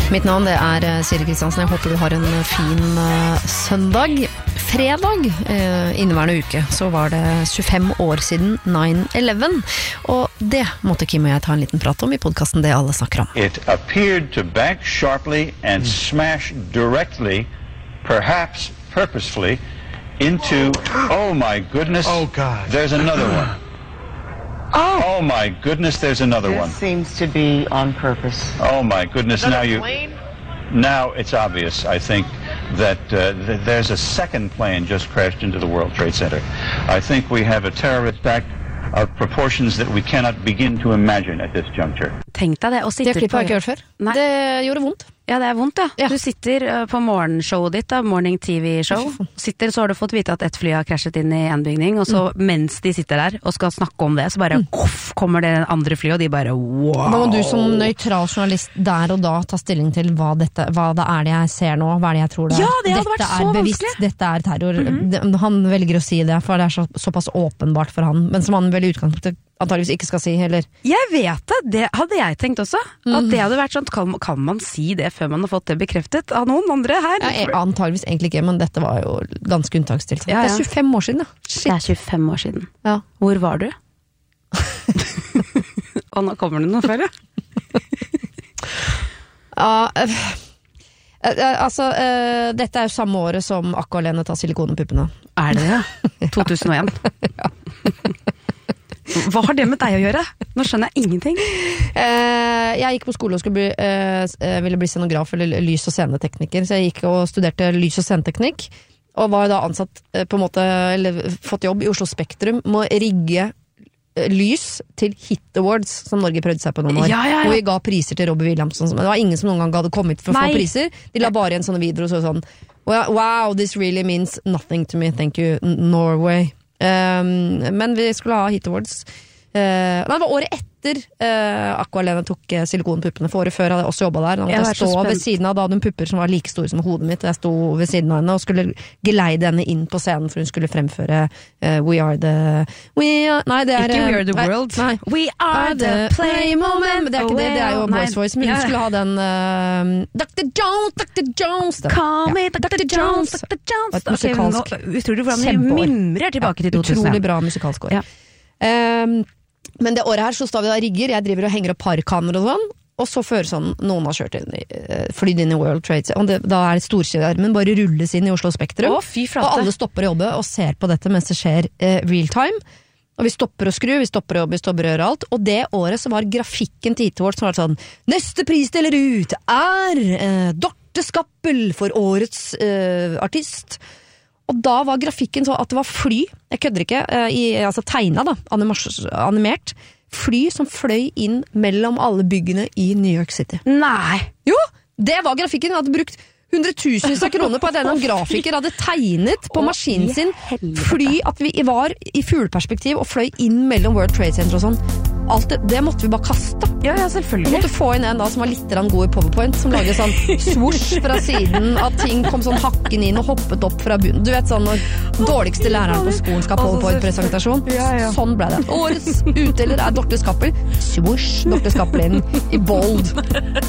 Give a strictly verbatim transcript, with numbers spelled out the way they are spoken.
Mitt navn det er Siri Kristiansen. Jeg håper du har en fin uh, søndag. Fredag uh, inneværende uke så var det tjuefem år siden nine eleven. Og det måtte Kim og jeg ta en liten prat om I podcasten Det alle snakker om. It appeared to bank sharply and smash directly, perhaps purposefully, into, oh my goodness, oh God. There's another one. Oh. Oh my goodness, there's another this one. This seems to be on purpose. Oh my goodness, another now you... plane? Now it's obvious, I think, that uh, th- there's a second plane just crashed into the World Trade Center. I think we have a terrorist act of proportions that we cannot begin to imagine at this juncture. Tenk deg det, å sitte Det klippet har jeg ikke hørt før. Nei. Det gjorde vondt. Ja, det er vondt, ja. Ja. Du sitter uh, på morgenshowet ditt, da, morning T V-show. Sitter, så har du fått vite at et fly har krasjet inn I en bygning, og så mm. mens de sitter der og skal snakke om det, så bare, mm. off, kommer det andre fly, og de bare, wow. Da må du som nøytral journalist der og da ta stilling til hva, dette, hva det er det jeg ser nå, hva er det jeg tror det er. Ja, det hadde dette vært er så bevisst, vanskelig. dette er terror. Mm-hmm. Han velger å si det, for det er så, såpass åpenbart for han, men som han vel I utgangspunktet antageligvis ikke skal si heller. Jeg vet det, det hadde jeg tenkt også. Mm. At det hadde vært sånn, kan, kan man si det før man har fått det bekreftet av noen andre her? Ja, antageligvis egentlig ikke, men dette var jo ganske unntakstilstand. Ja, ja. Det er tjuefem år siden, da. Shit. Det er tjuefem år siden. Ja. Hvor var du? Og nå kommer det noe før, ja. Ja, øh, øh, altså, øh, dette er jo samme året som Akko alene tar silikon I puppene. Er det det? to tusen og en Ja. Hva har det med deg å gjøre? Nå skjønner jeg ingenting. Eh, jeg gikk på skole og skulle bli, eh, ville bli scenograf eller lys- og scenetekniker, så jeg gikk og studerte lys- og sceneteknikk, og var da ansatt eh, på en måte, eller fått jobb I Oslo Spektrum med å rigge eh, lys til Hit Awards, som Norge prøvde seg på noen år. Ja, ja, ja. Og vi ga priser til Robbie Williamson, men det var ingen som noen gang hadde kommet for å Nei. få priser. De la bare igjen sånne videoer og så sånn, wow, this really means nothing to me, thank you, Norway. Um, men vi skulle ha Hit Awards uh, det var året etter uh, Aqua alene tok uh, silikonpuppene for året før hadde jeg også jobbet der da måtte jeg stå ved siden av da hadde hun pupper som var like store som hodet mitt jeg sto ved siden av henne og skulle geleide henne inn på scenen for hun skulle fremføre uh, We are the we are, nei, det er, ikke We are the nei, world nei. We are the play moment men det er ikke det, det er jo nei. Voice Voice men hun skulle ha den uh, doktor Jones, doktor Jones den. Call me ja. doktor Jones doktor Jones et musikalsk okay, nå, utrolig hvordan vi mimrer tilbake til to tusen utrolig bra musikalsk år ja. um, men det året her så står vi da rigger jeg driver og henger opp parkamera og sånn og så før sånn, noen har kjørt inn uh, flydd inn I World Trade og det, da er det storskjermen bare rulles inn I Oslo Spektrum Å, fy flate. og alle stopper å jobbe og ser på dette mens det skjer uh, real time og vi stopper å skru, vi stopper å jobbe, vi stopper å gjøre alt og det året så var grafikken til Hit Awards som var sånn, neste pris deler ut er uh, Dorte Skappel for årets uh, artist og da var grafikken så at det var fly, jeg kødder ikke, i, altså tegnet da, animert, fly som fløy inn mellom alle byggene I New York City. Nei! Jo, det var grafikken, jeg hadde brukt hundretusenvis av kroner på at en grafiker hadde tegnet på maskinen sin fly, at vi var I fugleperspektiv og fløy inn mellom World Trade Center og sånn. Alt det, det måtte vi bare kaste. Ja, ja, selvfølgelig. Vi måtte få inn en da som var litt god I PowerPoint, som lagde sånn swoosh fra siden, at ting kom sånn hakken inn og hoppet opp fra bunnen. Du vet sånn, når dårligste læreren på skolen skal ha PowerPoint-presentasjon. Ja, ja. Sånn ble det. Årets utdeler er Dorte Skappel. Swoosh, Dorte Skappel inn I bold.